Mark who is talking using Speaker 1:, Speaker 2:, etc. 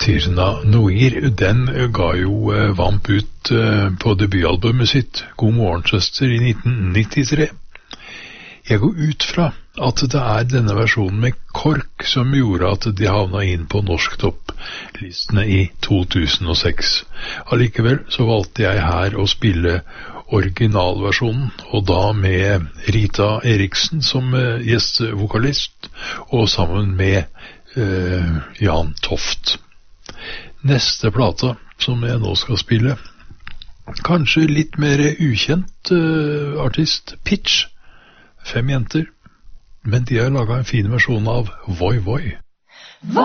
Speaker 1: Tyrna Noir, den ga jo vamp ut på debutalbumet sitt, God morgen, søster, i 1993. Jeg går ut fra at det denne versjonen med KORK som gjorde at de havna inn på norsktopplistene i 2006. Allikevel så valgte jeg her å spille originalversjonen, og da med Rita Eriksen som gjestevokalist, og sammen med Jan Toft. Neste plata som jeg nå skal spille, kanskje litt mer ukjent artist, Pitch, 5 jenter, men de har laget en fin versjon av Voi Voi.